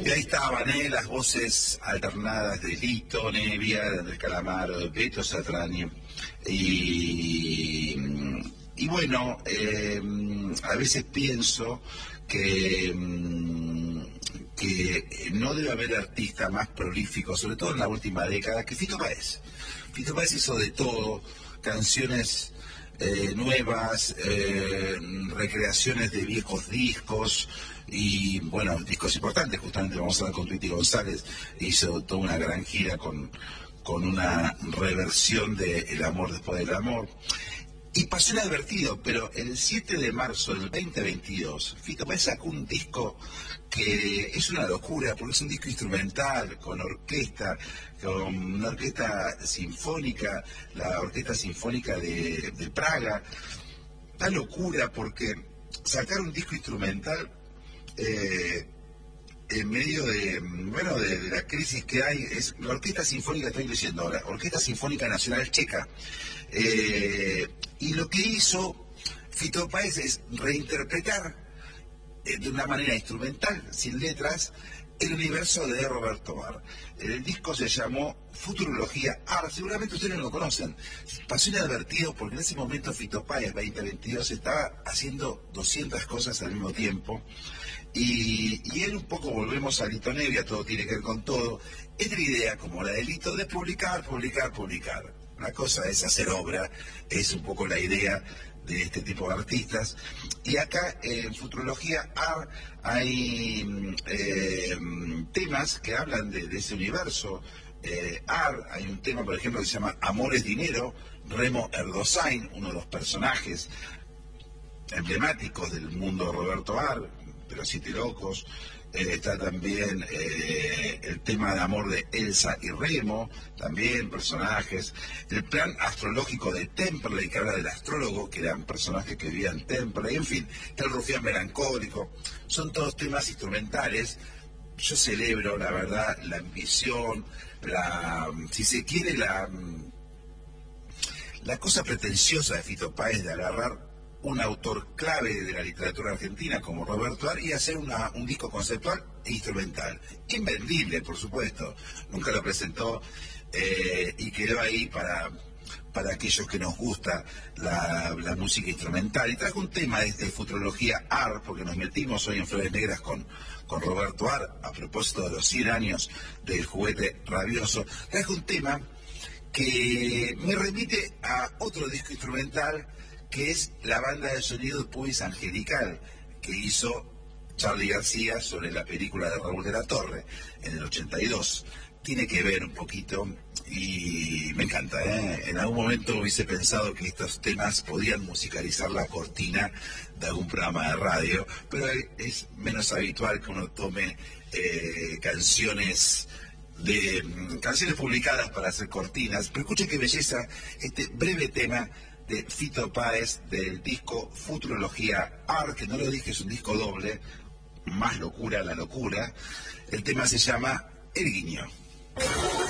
Y ahí estaban las voces alternadas de Lito Nevia, del Calamaro, de Beto Satriani. Y, y bueno, a veces pienso que no debe haber artista más prolífico, sobre todo en la última década, que Fito Páez. Fito Páez hizo de todo, canciones nuevas, recreaciones de viejos discos y bueno, discos importantes. Justamente vamos a hablar con Tweety González, hizo toda una gran gira con una reversión de El amor después del amor. Y pasó inadvertido, pero el 7 de marzo del 2022, Fito Páez sacó un disco que es una locura, porque es un disco instrumental, con orquesta, con una orquesta sinfónica, la Orquesta Sinfónica de Praga. Una locura, porque sacar un disco instrumental en medio de la crisis que hay, es la Orquesta Sinfónica, estoy diciendo ahora, Orquesta Sinfónica Nacional Checa. Y lo que hizo Fito Páez es reinterpretar de una manera instrumental, sin letras, el universo de Roberto Barr. El disco se llamó Futurología Art, seguramente ustedes no lo conocen. Pasó inadvertido porque en ese momento Fito Páez 2022 estaba haciendo 200 cosas al mismo tiempo. Y él un poco, volvemos a Lito Nevia, todo tiene que ver con todo. Es la idea, como la de Lito, de publicar. Una cosa es hacer obra, es un poco la idea de este tipo de artistas. Y acá en Futurología Art hay temas que hablan de ese universo. Art, hay un tema, por ejemplo, que se llama Amor es Dinero. Remo Erdosain, uno de los personajes emblemáticos del mundo de Roberto Art, de los Siete Locos. Está también el tema de amor de Elsa y Remo, también personajes. El plan astrológico de Temperley, que habla del astrólogo, que eran personajes que vivían en Temperley. En fin, está el rufián melancólico. Son todos temas instrumentales. Yo celebro, la verdad, la ambición, si se quiere, la cosa pretenciosa de Fito Páez de agarrar un autor clave de la literatura argentina como Roberto Art y hacer un disco conceptual e instrumental. Invendible, por supuesto. Nunca lo presentó y quedó ahí para aquellos que nos gusta la música instrumental. Y trajo un tema de Futurología Art, porque nos metimos hoy en Flores Negras con Roberto Art, a propósito de los 100 años del Juguete Rabioso. Trajo un tema que me remite a otro disco instrumental, que es la banda de sonido Puis Angelical, que hizo Charly García sobre la película de Raúl de la Torre en el 82. Tiene que ver un poquito y me encanta, En algún momento hubiese pensado que estos temas podían musicalizar la cortina de algún programa de radio, pero es menos habitual que uno tome canciones publicadas para hacer cortinas. Pero escuchen qué belleza este breve tema de Fito Páez del disco Futurología Art, que no lo dije, es un disco doble, más locura la locura. El tema se llama El Guiño.